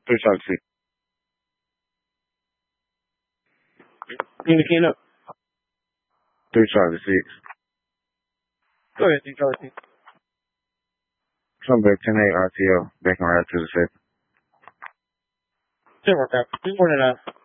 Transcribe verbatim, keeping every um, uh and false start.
three Charlie six. Communicating up. three Charlie six. Go ahead, three Charlie six. Come back ten eight R T O. Back on route to the second. Ten workout. Two more than that.